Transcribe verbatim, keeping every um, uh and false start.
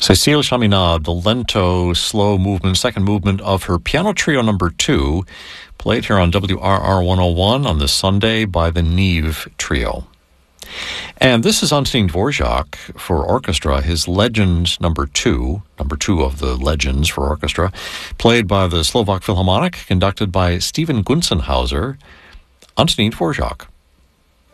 Cécile Chaminade, the lento, slow movement, second movement of her piano trio number two, played here on W R R one oh one on this Sunday by the Neve Trio. And this is Antonín Dvorak for orchestra, his Legends number two, number two of the Legends for orchestra, played by the Slovak Philharmonic, conducted by Stephen Gunzenhauser. Antonín Dvorak.